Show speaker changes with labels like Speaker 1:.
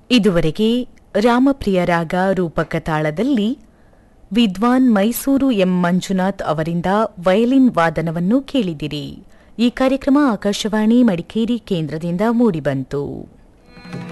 Speaker 1: ಇದುವರೆಗೆ ರಾಮಪ್ರಿಯ ರಾಗ ರೂಪಕ ತಾಳದಲ್ಲಿ ವಿದ್ವಾನ್ ಮೈಸೂರು ಎಂ ಮಂಜುನಾಥ್ ಅವರಿಂದ ವಯಲಿನ್ ವಾದನವನ್ನು ಕೇಳಿದಿರಿ. ಈ ಕಾರ್ಯಕ್ರಮ ಆಕಾಶವಾಣಿ ಮಡಿಕೇರಿ ಕೇಂದ್ರದಿಂದ ಮೂಡಿಬಂತು.